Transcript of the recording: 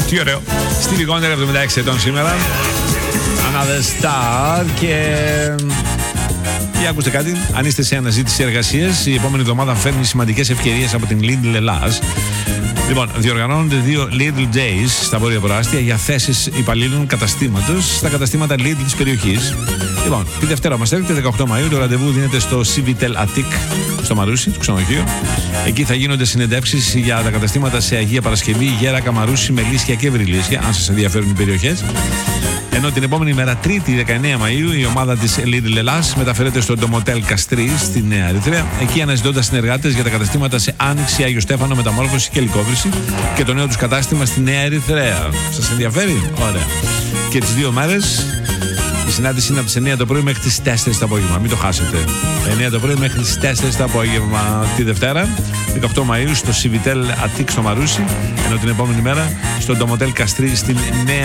Τι ωραίο. Stevie Wonder, 76 ετών σήμερα. Another Star. Και για ακούστε κάτι, αν είστε σε αναζήτηση εργασίας, η επόμενη εβδομάδα φέρνει σημαντικές ευκαιρίες από την Lidl Ελλάς. Λοιπόν, διοργανώνονται 2 Lidl Days στα βόρεια προάστια για θέσεις υπαλλήλων καταστήματος στα καταστήματα Lidl της περιοχής. Λοιπόν, τη Δευτέρα μας έρχεται, 18 Μαΐου, το ραντεβού δίνεται στο Civitel Attic, στο Μαρούσι, το ξενοδοχείο. Εκεί θα γίνονται συνεντεύξεις για τα καταστήματα σε Αγία Παρασκευή, Γέρακα, Μαρούσι, Μελίσια και Βρυλίσια, αν σας ενδιαφέρουν οι περιοχές. Ενώ την επόμενη μέρα, Τρίτη, 19 Μαΐου, η ομάδα της Lidl Ελλάς μεταφέρεται στο Ντομοτέλ Καστρί στη Νέα Ερυθρέα. Εκεί αναζητώντας συνεργάτες για τα καταστήματα σε Άνοιξη, Άγιο Στέφανο, Μεταμόρφωση και Λυκόβρηση και το νέο τους κατάστημα στη Νέα Ερυθρέα. Σας ενδιαφέρει? Ωραία. Και τις 2 μέρες η συνάντηση είναι από τις 9 το πρωί μέχρι τις 4 το απόγευμα. Μην το χάσετε. 9 το πρωί μέχρι τις 4 το απόγευμα τη Δευτέρα, 18 Μαΐου, στο Civitel Attic στο Μαρούσι. Ενώ την επόμενη μέρα στο Ντομοτέλ Καστρί στην Νέα